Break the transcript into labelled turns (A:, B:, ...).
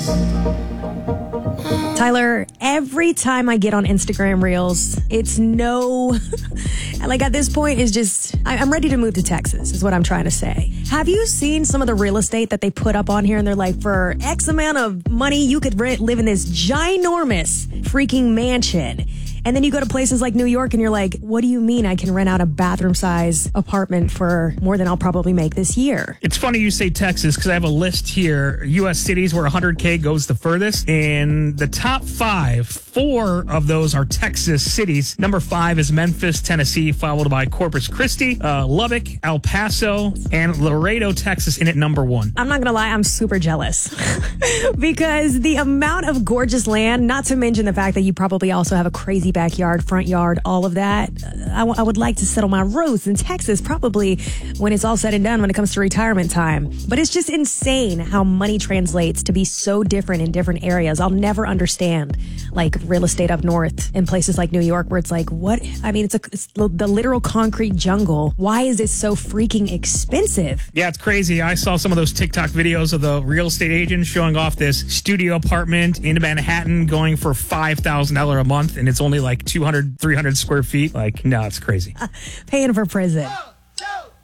A: Tyler, every time I get on Instagram Reels, it's no... like at this point, it's just... I'm ready to move to Texas, is what I'm trying to say. Have you seen some of the real estate that they put up on here? And they're like, for X amount of money, you could live in this ginormous freaking mansion. And then you go to places like New York and you're like, what do you mean I can rent out a bathroom size apartment for more than I'll probably make this year?
B: It's funny you say Texas because I have a list here. U.S. cities where 100K goes the furthest. And the top 4 of those are Texas cities. Number 5 is Memphis, Tennessee, followed by Corpus Christi, Lubbock, El Paso, and Laredo, Texas in at number 1. I'm
A: not going to lie, I'm super jealous because the amount of gorgeous land, not to mention the fact that you probably also have a crazy backyard, front yard, all of that. I would like to settle my roots in Texas probably when it's all said and done when it comes to retirement time. But it's just insane how money translates to be so different in different areas. I'll never understand like real estate up north in places like New York where it's like, what? I mean, it's the literal concrete jungle. Why is it so freaking expensive?
B: Yeah, it's crazy. I saw some of those TikTok videos of the real estate agents showing off this studio apartment in Manhattan going for $5,000 a month, and it's only like 200, 300 square feet. Like, no, it's crazy.
A: Paying for prison.